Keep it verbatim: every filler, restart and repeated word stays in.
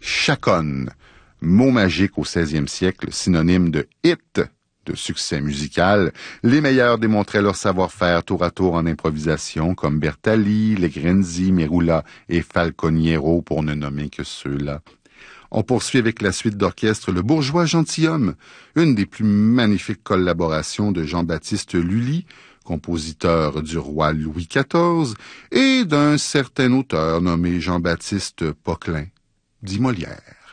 chaconne, mot magique au seizième siècle, synonyme de hit, de succès musical. Les meilleurs démontraient leur savoir-faire tour à tour en improvisation, comme Bertali, Legrenzi, Merula et Falconiero, pour ne nommer que ceux-là. On poursuit avec la suite d'orchestre Le Bourgeois Gentilhomme, une des plus magnifiques collaborations de Jean-Baptiste Lully, compositeur du roi Louis quatorze, et d'un certain auteur nommé Jean-Baptiste Poquelin, dit Molière.